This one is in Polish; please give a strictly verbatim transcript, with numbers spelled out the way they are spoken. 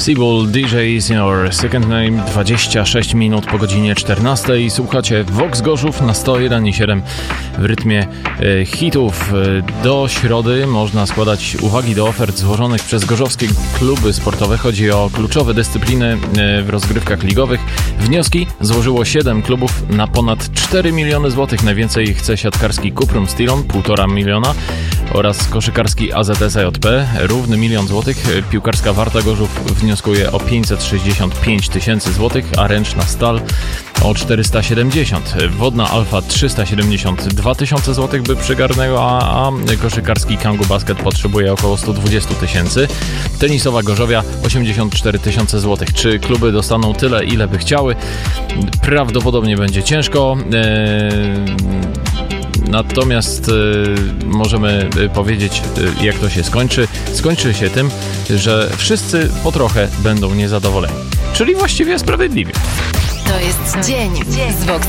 Seabull D Js in our second name, dwadzieścia sześć minut po godzinie czternastej. Słuchacie Vox Gorzów na sto jeden i siedem w rytmie e, hitów. Do środy można składać uwagi do ofert złożonych przez gorzowskie kluby sportowe. Chodzi o kluczowe dyscypliny e, w rozgrywkach ligowych. Wnioski złożyło siedem klubów na ponad cztery miliony złotych. Najwięcej chce siatkarski Cuprum Stilon, półtora miliona oraz koszykarski A Z S A J P, równy milion złotych. Piłkarska Warta Gorzów wnioskuje o pięćset sześćdziesiąt pięć tysięcy złotych, a ręczna Stal o czterysta siedemdziesiąt. Wodna Alfa trzysta siedemdziesiąt dwa tysiące złotych by przygarnęła, a koszykarski Kangu Basket potrzebuje około sto dwadzieścia tysięcy. Tenisowa Gorzowia osiemdziesiąt cztery tysiące złotych. Czy kluby dostaną tyle, ile by chciały? Prawdopodobnie będzie ciężko. Eee... Natomiast y, możemy y, powiedzieć, y, jak to się skończy. Skończy się tym, że wszyscy po trochę będą niezadowoleni. Czyli właściwie sprawiedliwie. To jest dzień z Vox